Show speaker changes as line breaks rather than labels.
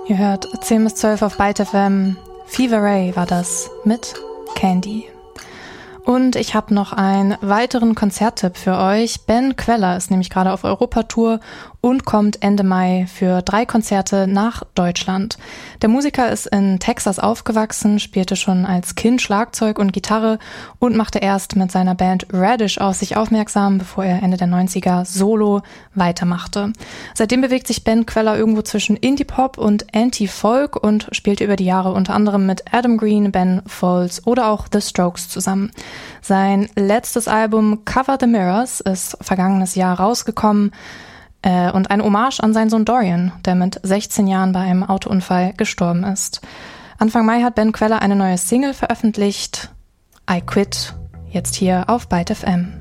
Ihr hört 10 bis 12 auf Byte FM. Fever Ray war das mit Candy. Und ich habe noch einen weiteren Konzerttipp für euch. Ben Kweller ist nämlich gerade auf Europatour und kommt Ende Mai für 3 Konzerte nach Deutschland. Der Musiker ist in Texas aufgewachsen, spielte schon als Kind Schlagzeug und Gitarre und machte erst mit seiner Band Radish auf sich aufmerksam, bevor er Ende der 90er solo weitermachte. Seitdem bewegt sich Ben Kweller irgendwo zwischen Indie-Pop und Anti-Folk und spielte über die Jahre unter anderem mit Adam Green, Ben Folds oder auch The Strokes zusammen. Sein letztes Album Cover the Mirrors ist vergangenes Jahr rausgekommen und eine Hommage an seinen Sohn Dorian, der mit 16 Jahren bei einem Autounfall gestorben ist. Anfang Mai hat Ben Kweller eine neue Single veröffentlicht, I Quit, jetzt hier auf Byte FM.